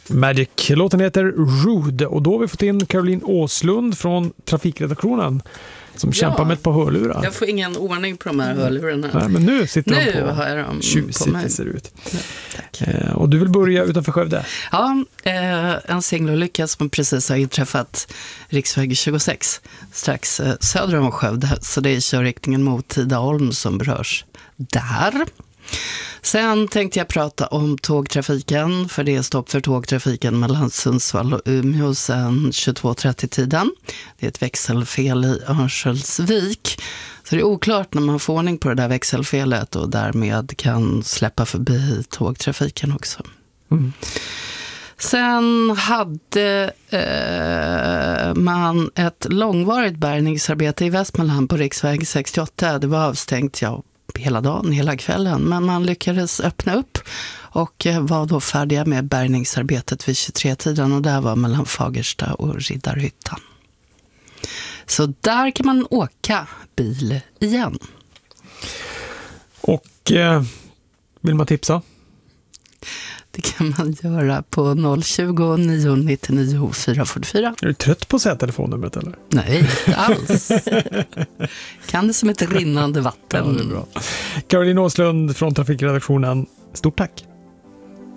Magic. Låten heter Rude och då har vi fått in Caroline Åslund från Trafikredaktionen som kämpar med ett par hörlurar. Jag får ingen ordning på de här hörlurarna. Nej, men nu sitter de på. Har jag dem tjusigt på mig. Det ser ut. Ja, tack. Och du vill börja utanför Skövde? Ja, en singelolycka som precis har inträffat riksväg 26 strax söder om Skövde, så det är körriktningen mot Tidaholm som berörs där. Sen tänkte jag prata om tågtrafiken, för det är stopp för tågtrafiken mellan Sundsvall och Umeå sedan 22:30-tiden. Det är ett växelfel i Örnsköldsvik. Så det är oklart när man får ordning på det där växelfelet och därmed kan släppa förbi tågtrafiken också. Mm. Sen hade man ett långvarigt bärgningsarbete i Västmanland på riksväg 68. Det var avstängt hela dagen, hela kvällen. Men man lyckades öppna upp och var då färdiga med bärgningsarbetet vid 23-tiden. Och där var mellan Fagersta och Riddarhyttan. Så där kan man åka bil igen. Och vill man tipsa? Det kan man göra på 020 999 444. Är du trött på att säga telefonnumret eller? Nej, inte alls. Kan det som ett rinnande vatten. Ja, det är bra. Caroline Åslund från Trafikredaktionen, stort tack.